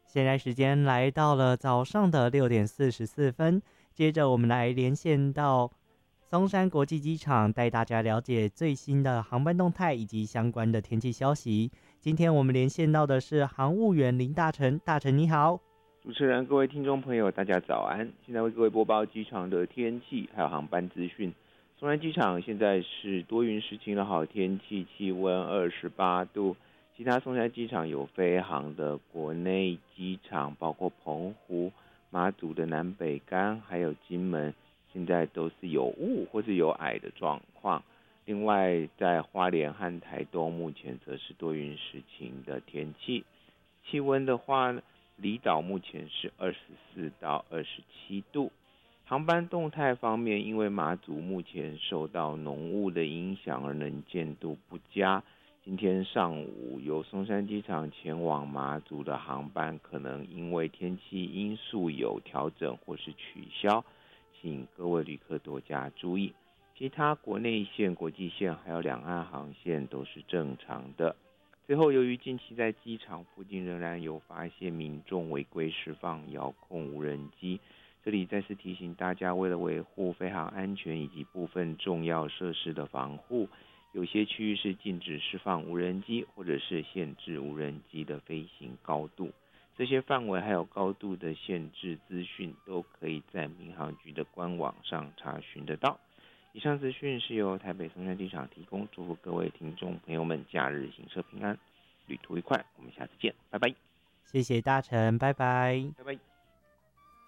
现在时间来到了早上的6点44分，接着我们来连线到松山国际机场，带大家了解最新的航班动态以及相关的天气消息。今天我们连线到的是航务员林大成，大成你好。 主持人、各位听众朋友，大家早安！现在为各位播报机场的天气还有航班资讯。松山机场现在是多云时晴的好天气，气温28度。其他松山机场有飞航的国内机场，包括澎湖、马祖的南北竿，还有金门，现在都是有雾或是有霭的状况。另外，在花莲和台东，目前则是多云时晴的天气。气温的话，离岛目前是24到27度。航班动态方面，因为马祖目前受到浓雾的影响而能见度不佳，今天上午由松山机场前往马祖的航班可能因为天气因素有调整或是取消，请各位旅客多加注意。其他国内线、国际线还有两岸航线都是正常的。最后，由于近期在机场附近仍然有发现民众违规释放遥控无人机，这里再次提醒大家，为了维护飞航安全以及部分重要设施的防护，有些区域是禁止释放无人机，或者是限制无人机的飞行高度。这些范围还有高度的限制资讯，都可以在民航局的官网上查询得到。以上资讯是由台北松山机场提供，祝福各位听众朋友们假日行车平安，旅途愉快，我们下次见，拜拜。 谢谢大成，拜拜。 拜拜。